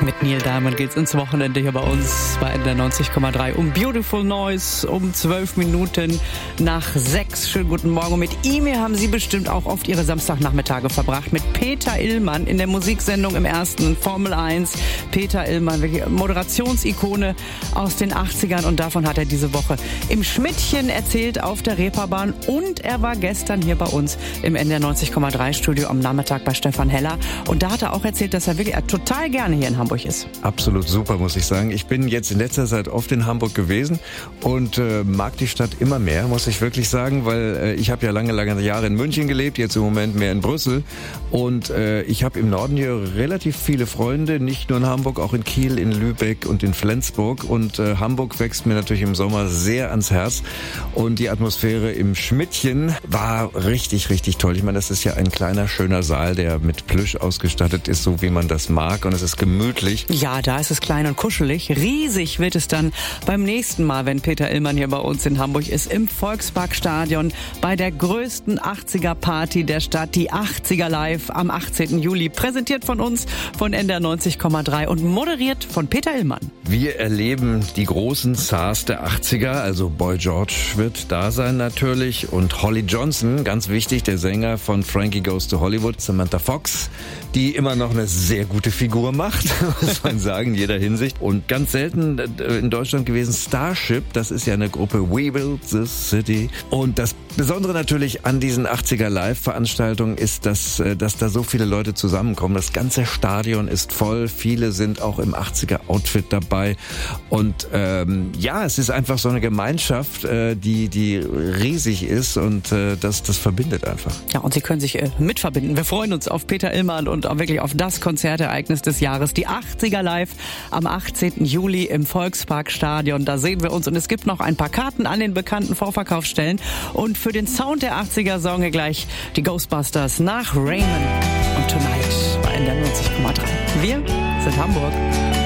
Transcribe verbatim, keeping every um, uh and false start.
Mit Neil Diamond geht's ins Wochenende hier bei uns bei N D R neunzig Komma drei um Beautiful Noise um zwölf Minuten nach sechs. Schönen guten Morgen. Und mit ihm haben Sie bestimmt auch oft Ihre Samstagnachmittage verbracht. Mit Peter Illmann in der Musiksendung im ersten Formel eins. Peter Illmann, wirklich Moderationsikone aus den achtzigern. Und davon hat er diese Woche im Schmidtchen erzählt auf der Reeperbahn. Und er war gestern hier bei uns im N D R neunzig Komma drei Studio am Nachmittag bei Stefan Heller. Und da hat er auch erzählt, dass er wirklich total gerne hier in Hamburg ist. Absolut super, muss ich sagen. Ich bin jetzt in letzter Zeit oft in Hamburg gewesen und äh, mag die Stadt immer mehr, muss ich wirklich sagen, weil äh, ich habe ja lange, lange Jahre in München gelebt, jetzt im Moment mehr in Brüssel und äh, ich habe im Norden hier relativ viele Freunde, nicht nur in Hamburg, auch in Kiel, in Lübeck und in Flensburg und äh, Hamburg wächst mir natürlich im Sommer sehr ans Herz und die Atmosphäre im Schmidtchen war richtig, richtig toll. Ich meine, das ist ja ein kleiner, schöner Saal, der mit Plüsch ausgestattet ist, so wie man das mag und es ist gemütlich. Ja, da ist es klein und kuschelig. Riesig wird es dann beim nächsten Mal, wenn Peter Illmann hier bei uns in Hamburg ist, im Volksparkstadion bei der größten achtziger-Party der Stadt, die achtziger Live am achtzehnten Juli. Präsentiert von uns, von N D R neunzig Komma drei und moderiert von Peter Illmann. Wir erleben die großen Stars der achtziger, also Boy George wird da sein natürlich und Holly Johnson, ganz wichtig, der Sänger von Frankie Goes to Hollywood, Samantha Fox, die immer noch eine sehr gute Figur macht, muss man sagen, in jeder Hinsicht. Und ganz selten in Deutschland gewesen Starship, das ist ja eine Gruppe We Build the City. Und das Besondere natürlich an diesen achtziger Live-Veranstaltungen ist, dass, dass da so viele Leute zusammenkommen. Das ganze Stadion ist voll, viele sind auch im achtziger-Outfit dabei. Und ähm, ja, es ist einfach so eine Gemeinschaft, äh, die, die riesig ist und äh, das, das verbindet einfach. Ja, und Sie können sich äh, mitverbinden. Wir freuen uns auf Peter Illmann und auch wirklich auf das Konzertereignis des Jahres. Die achtziger Live am achtzehnten Juli im Volksparkstadion. Da sehen wir uns und es gibt noch ein paar Karten an den bekannten Vorverkaufsstellen. Und für den Sound der achtziger sorgen wir gleich die Ghostbusters nach Raymond und Tonight bei N D R neunzig Komma drei. Wir sind Hamburg.